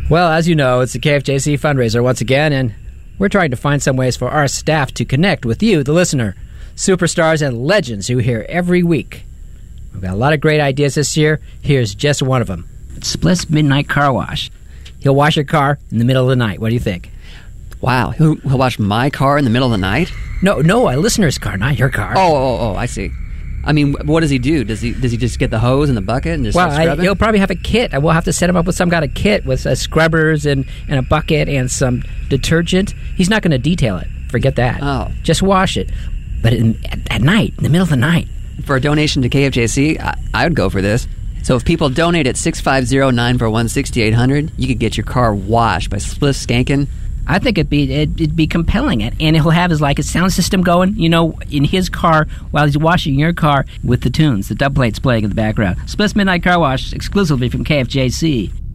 Well, as you know, it's the KFJC fundraiser once again, and we're trying to find some ways for our staff to connect with you, the listener, superstars and legends who hear every week. We've got a lot of great ideas this year. Here's just one of them. Spliff's Midnight Car Wash. He'll wash your car in the middle of the night. What do you think? Wow, he'll wash my car in the middle of the night? No, a listener's car, not your car. Oh, I see. I mean, what does he do? Does he just get the hose and the bucket and just start scrubbing? He'll probably have a kit. We'll have to set him up with some kind of kit with scrubbers and a bucket and some detergent. He's not going to detail it. Forget that. Oh. Just wash it. But at night, in the middle of the night. For a donation to KFJC, I would go for this. So if people donate at 650-941-6800, you could get your car washed by Spliff Skankin. I think it'd be compelling, and he'll have his sound system going, in his car while he's washing your car with the tunes, the dub plates playing in the background. Spliff's Midnight Car Wash, exclusively from KFJC.